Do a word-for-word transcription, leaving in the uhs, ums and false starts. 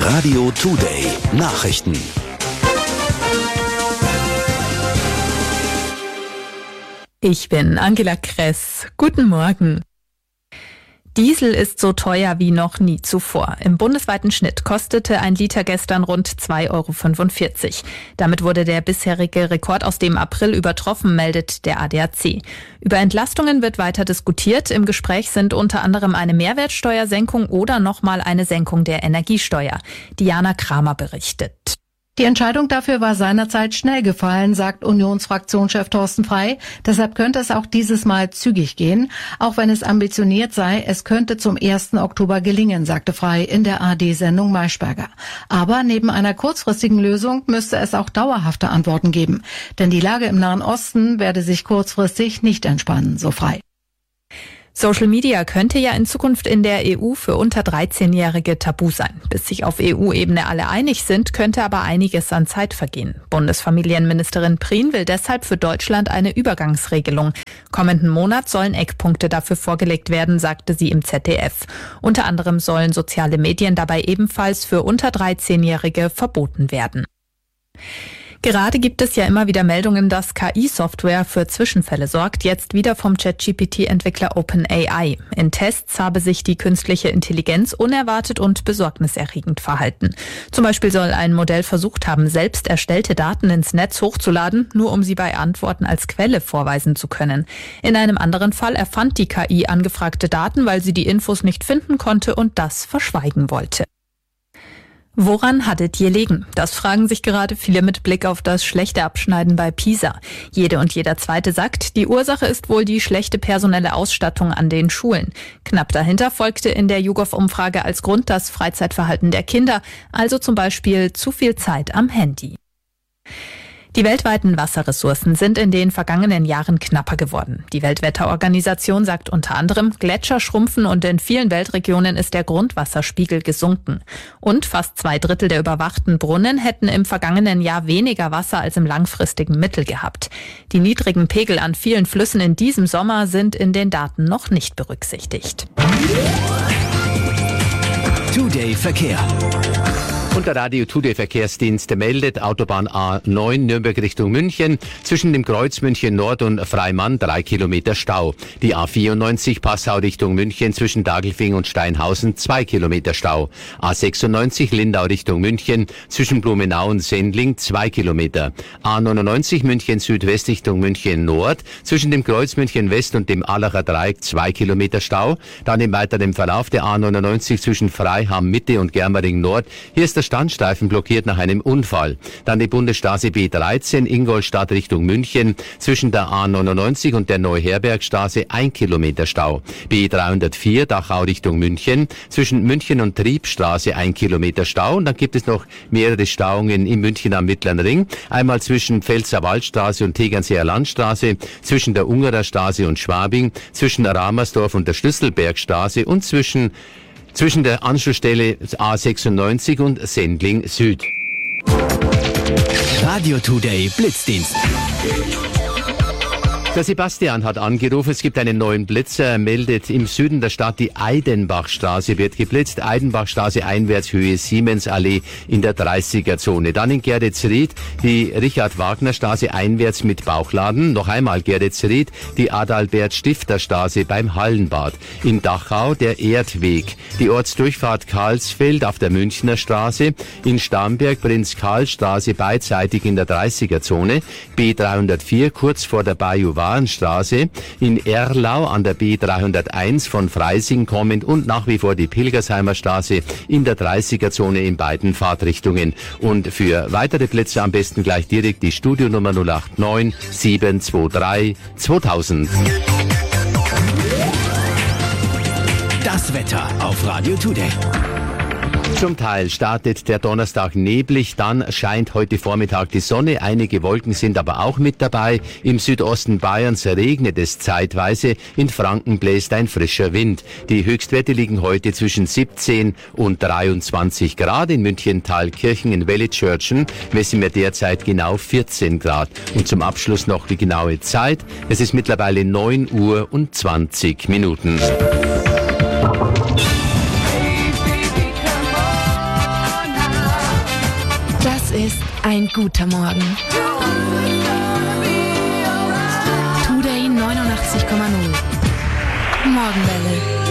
Radio Today Nachrichten. Ich bin Angela Kress. Guten Morgen. Diesel ist so teuer wie noch nie zuvor. Im bundesweiten Schnitt kostete ein Liter gestern rund zwei Euro fünfundvierzig. Damit wurde der bisherige Rekord aus dem April übertroffen, meldet der A D A C. Über Entlastungen wird weiter diskutiert. Im Gespräch sind unter anderem eine Mehrwertsteuersenkung oder nochmal eine Senkung der Energiesteuer. Diana Kramer berichtet. Die Entscheidung dafür war seinerzeit schnell gefallen, sagt Unionsfraktionschef Thorsten Frey. Deshalb könnte es auch dieses Mal zügig gehen. Auch wenn es ambitioniert sei, es könnte zum ersten Oktober gelingen, sagte Frey in der A R D-Sendung Maischberger. Aber neben einer kurzfristigen Lösung müsste es auch dauerhafte Antworten geben. Denn die Lage im Nahen Osten werde sich kurzfristig nicht entspannen, so Frey. Social Media könnte ja in Zukunft in der E U für unter dreizehnjährige tabu sein. Bis sich auf E U-Ebene alle einig sind, könnte aber einiges an Zeit vergehen. Bundesfamilienministerin Prien will deshalb für Deutschland eine Übergangsregelung. Kommenden Monat sollen Eckpunkte dafür vorgelegt werden, sagte sie im Z D F. Unter anderem sollen soziale Medien dabei ebenfalls für unter dreizehnjährige verboten werden. Gerade gibt es ja immer wieder Meldungen, dass K I-Software für Zwischenfälle sorgt, jetzt wieder vom ChatGPT-Entwickler OpenAI. In Tests habe sich die künstliche Intelligenz unerwartet und besorgniserregend verhalten. Zum Beispiel soll ein Modell versucht haben, selbst erstellte Daten ins Netz hochzuladen, nur um sie bei Antworten als Quelle vorweisen zu können. In einem anderen Fall erfand die K I angefragte Daten, weil sie die Infos nicht finden konnte und das verschweigen wollte. Woran hattet ihr liegen? Das fragen sich gerade viele mit Blick auf das schlechte Abschneiden bei PISA. Jede und jeder Zweite sagt, die Ursache ist wohl die schlechte personelle Ausstattung an den Schulen. Knapp dahinter folgte in der YouGov-Umfrage als Grund das Freizeitverhalten der Kinder, also zum Beispiel zu viel Zeit am Handy. Die weltweiten Wasserressourcen sind in den vergangenen Jahren knapper geworden. Die Weltwetterorganisation sagt unter anderem, Gletscher schrumpfen und in vielen Weltregionen ist der Grundwasserspiegel gesunken. Und fast zwei Drittel der überwachten Brunnen hätten im vergangenen Jahr weniger Wasser als im langfristigen Mittel gehabt. Die niedrigen Pegel an vielen Flüssen in diesem Sommer sind in den Daten noch nicht berücksichtigt. Today Verkehr. Und der Radio Today Verkehrsdienst meldet Autobahn A neun Nürnberg Richtung München. Zwischen dem Kreuz München Nord und Freimann drei Kilometer Stau. Die A vierundneunzig Passau Richtung München zwischen Daglfing und Steinhausen zwei Kilometer Stau. A sechsundneunzig Lindau Richtung München zwischen Blumenau und Sendling zwei Kilometer. A neunundneunzig München Südwest Richtung München Nord zwischen dem Kreuz München West und dem Allacher Dreieck zwei Kilometer Stau. Dann im weiteren Verlauf der A neunundneunzig zwischen Freiham Mitte und Germering Nord. Hier ist der Standstreifen blockiert nach einem Unfall. Dann die Bundesstraße B dreizehn Ingolstadt Richtung München zwischen der A neunundneunzig und der Neuherbergstraße ein Kilometer Stau. B dreihundertvier Dachau Richtung München zwischen München und Triebstraße ein Kilometer Stau. Und dann gibt es noch mehrere Stauungen in München am Mittleren Ring. Einmal zwischen Pfälzer Waldstraße und Tegernseer Landstraße, zwischen der Ungerer Straße und Schwabing, zwischen Ramersdorf und der Schlüsselbergstraße und zwischen Zwischen der Anschlussstelle A sechsundneunzig und Sendling Süd. Radio Today Blitzdienst. Der Sebastian hat angerufen, es gibt einen neuen Blitzer. Er meldet, im Süden der Stadt die Eidenbachstraße wird geblitzt. Eidenbachstraße einwärts, Höhe Siemens-Allee in der dreißiger-Zone. Dann in Geretsried die Richard-Wagner-Straße einwärts mit Bauchladen. Noch einmal Geretsried, die Adalbert-Stifter-Straße beim Hallenbad. In Dachau der Erdweg. Die Ortsdurchfahrt Karlsfeld auf der Münchner Straße. In Starnberg Prinz-Karl-Straße beidseitig in der dreißiger-Zone. B dreihundertvier kurz vor der Bayou Straße, in Erlau an der B dreihunderteins von Freising kommend und nach wie vor die Pilgersheimer Straße in der dreißiger-Zone in beiden Fahrtrichtungen. Und für weitere Plätze am besten gleich direkt die Studionummer null acht neun sieben zwei drei zweitausend. Das Wetter auf Radio Today. Zum Teil startet der Donnerstag neblig, dann scheint heute Vormittag die Sonne, einige Wolken sind aber auch mit dabei. Im Südosten Bayerns regnet es zeitweise, in Franken bläst ein frischer Wind. Die Höchstwerte liegen heute zwischen siebzehn und dreiundzwanzig Grad. In München-Thalkirchen in Wellitzschörtchen messen wir derzeit genau vierzehn Grad. Und zum Abschluss noch die genaue Zeit. Es ist mittlerweile neun Uhr und zwanzig Minuten. Das ist ein guter Morgen. Today neunundachtzig Komma null. Morgenwelle.